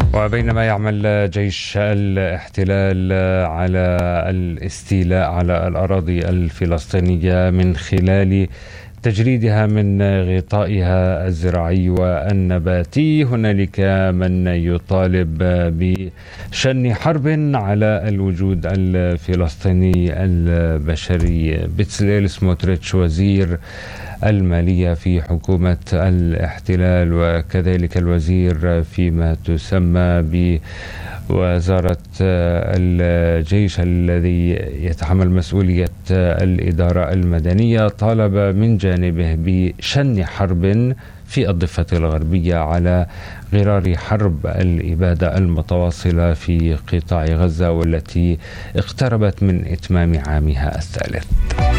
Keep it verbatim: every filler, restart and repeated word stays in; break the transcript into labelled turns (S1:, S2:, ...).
S1: وبينما يعمل جيش الاحتلال على الاستيلاء على الأراضي الفلسطينية من خلال تجريدها من غطائها الزراعي والنباتي، هنالك من يطالب بشن حرب على الوجود الفلسطيني البشري. بتسليل سموتريتش وزير المالية في حكومة الاحتلال وكذلك الوزير فيما تسمى بوزارة الجيش الذي يتحمل مسؤولية الإدارة المدنية، طالب من جانبه بشن حرب في الضفة الغربية على غرار حرب الإبادة المتواصلة في قطاع غزة والتي اقتربت من إتمام عامها الثالث.